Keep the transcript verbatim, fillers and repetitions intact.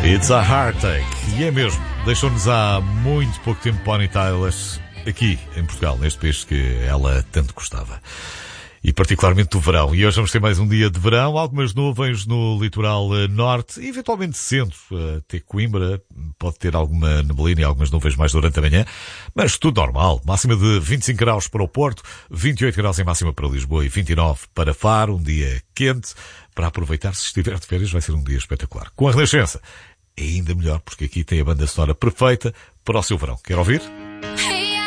It's a Heartache. E é mesmo. Deixou-nos há muito pouco tempo Bonnie Tyler aqui em Portugal, neste país que ela tanto gostava. E particularmente do verão. E hoje vamos ter mais um dia de verão, algumas nuvens no litoral norte, e eventualmente centro, até Coimbra, pode ter alguma neblina e algumas nuvens mais durante a manhã, mas tudo normal. Máxima de vinte e cinco graus para o Porto, vinte e oito graus em máxima para Lisboa e vinte e nove para Faro, um dia quente, para aproveitar. Se estiver de férias vai ser um dia espetacular. Com a Renascença, é ainda melhor, porque aqui tem a banda sonora perfeita para o seu verão. Quer ouvir?